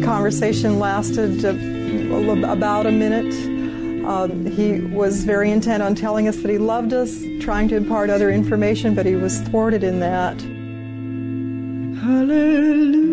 conversation lasted about a minute. He was very intent on telling us that he loved us, trying to impart other information, but he was thwarted in that. Hallelujah.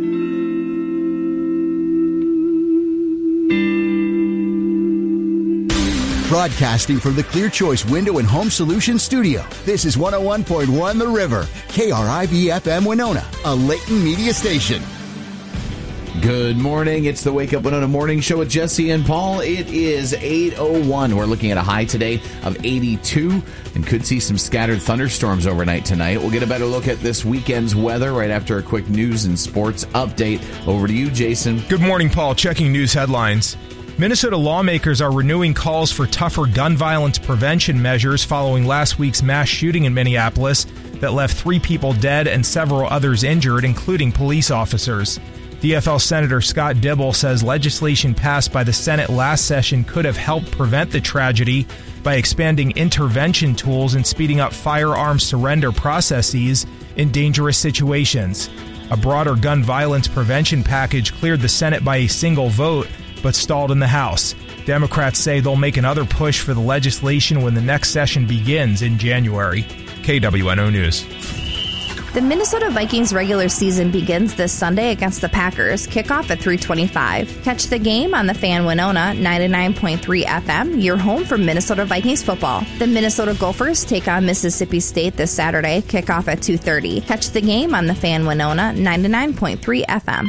Broadcasting from the Clear Choice Window and Home Solutions studio, this is 101.1 The River, KRIV-FM Winona, a Layton media station. Good morning. It's the Wake Up Winona Morning Show with Jesse and Paul. It is 8:01. We're looking at a high today of 82 and could see some scattered thunderstorms overnight tonight. We'll get a better look at this weekend's weather right after a quick news and sports update. Over to you, Jason. Good morning, Paul. Checking news headlines. Minnesota lawmakers are renewing calls for tougher gun violence prevention measures following last week's mass shooting in Minneapolis that left 3 people dead and several others injured, including police officers. DFL Senator Scott Dibble says legislation passed by the Senate last session could have helped prevent the tragedy by expanding intervention tools and speeding up firearm surrender processes in dangerous situations. A broader gun violence prevention package cleared the Senate by a single vote, but stalled in the House. Democrats say they'll make another push for the legislation when the next session begins in January. KWNO News. The Minnesota Vikings regular season begins this Sunday against the Packers. Kickoff at 3:25. Catch the game on the Fan Winona 99.3 FM, your home for Minnesota Vikings football. The Minnesota Gophers take on Mississippi State this Saturday. Kickoff at 2:30. Catch the game on the Fan Winona 99.3 FM.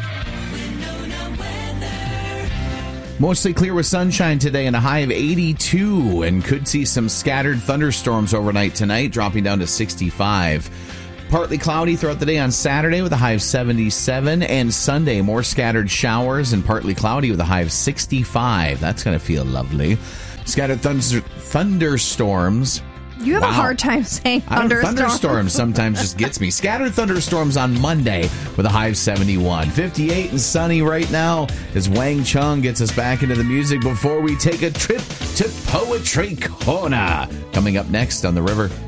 Mostly clear with sunshine today and a high of 82, and could see some scattered thunderstorms overnight tonight, dropping down to 65. Partly cloudy throughout the day on Saturday with a high of 77, and Sunday more scattered showers and partly cloudy with a high of 65. That's going to feel lovely. Scattered thunderstorms. You have a hard time saying thunderstorms. Thunderstorms sometimes just gets me. Scattered thunderstorms on Monday with a high of 71. 58 and sunny right now as Wang Chung gets us back into the music before we take a trip to Poetry Corner. Coming up next on The River.